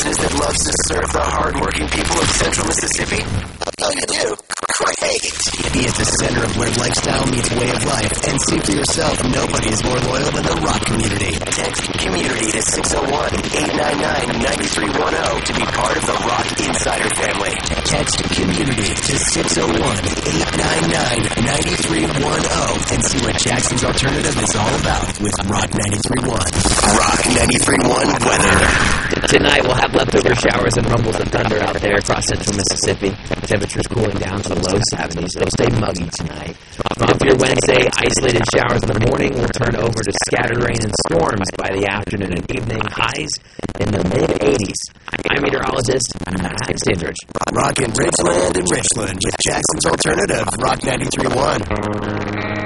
business that loves to serve the hard-working people of Central Mississippi? Oh, you do? Great! Be at the center of where lifestyle meets way of life and see for yourself nobody is more loyal than the rock community. Text community to 601-899-9310 to be part of the Rock Insider family. Text community to 601-899-9310 and see what Jackson's Alternative is all about with Rock 93.1. Rock 93.1 weather. Tonight we'll have leftover showers and rumbles of thunder out there across Central Mississippi. Temperatures cooling down to the low 70s. It'll stay muggy tonight. After your Wednesday, isolated showers in the morning will turn over to scattered rain and storms by the afternoon and evening. Highs in the mid-80s. I'm meteorologist Matt Standridge. Rock in Ridgeland and Richland with Jackson's Alternative, Rock 93.1.